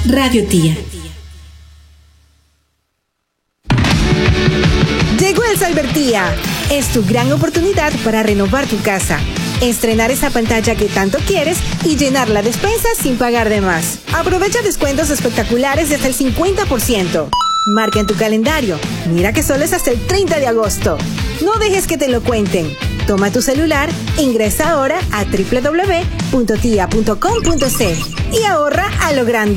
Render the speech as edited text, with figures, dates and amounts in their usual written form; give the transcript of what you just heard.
Radio Tía. Llegó el Cybertía. Es tu gran oportunidad para renovar tu casa, estrenar esa pantalla que tanto quieres y llenar la despensa sin pagar de más. Aprovecha descuentos espectaculares de hasta el 50%. Marca en tu calendario. Mira que solo es hasta el 30 de agosto. No dejes que te lo cuenten. Toma tu celular, ingresa ahora a www.tia.com.c y ahorra a lo grande.